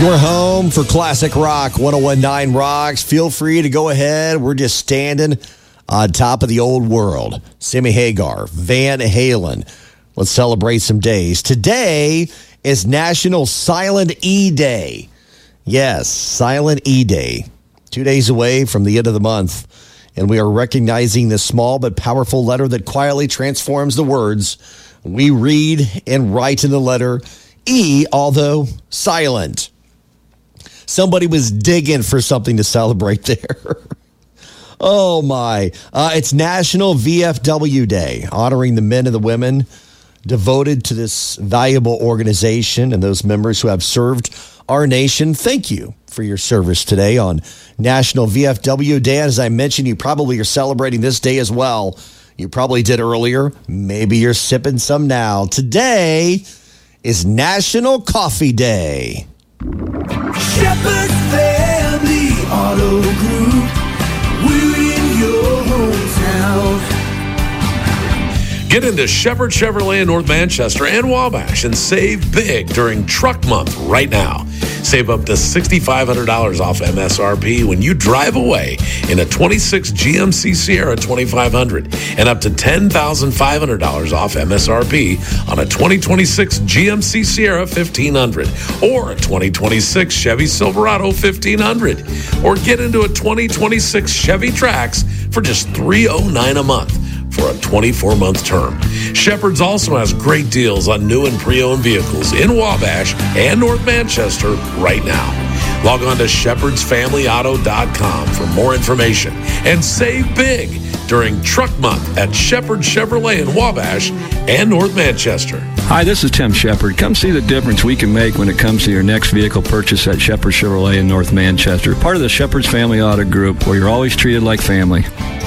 We're home for Classic Rock 101.9 Rocks. Feel free to go ahead. We're just standing on top of the old world. Sammy Hagar, Van Halen. Let's celebrate some days. Today is National Silent E Day. Yes, Silent E Day. 2 days away from the end of the month. And we are recognizing the small but powerful letter that quietly transforms the words we read and write in the letter E, although silent. Somebody was digging for something to celebrate there. Oh, my. It's National VFW Day, honoring the men and the women devoted to this valuable organization and those members who have served our nation. Thank you for your service today on National VFW Day. As I mentioned, you probably are celebrating this day as well. You probably did earlier. Maybe you're sipping some now. Today is National Coffee Day. Shepherd Family Auto Group, we're in your hometown. Get into Shepherd Chevrolet in North Manchester and Wabash and save big during Truck Month right now. Save up to $6,500 off MSRP when you drive away in a 26 GMC Sierra 2500 and up to $10,500 off MSRP on a 2026 GMC Sierra 1500 or a 2026 Chevy Silverado 1500 or get into a 2026 Chevy Trax for just $309 a month for a 24-month term. Shepherd's also has great deals on new and pre-owned vehicles in Wabash and North Manchester right now. Log on to shepherdsfamilyauto.com for more information and save big during Truck Month at Shepherd Chevrolet in Wabash and North Manchester. Hi, this is Tim Shepherd. Come see the difference we can make when it comes to your next vehicle purchase at Shepherd Chevrolet in North Manchester, part of the Shepherd's Family Auto Group, where you're always treated like family.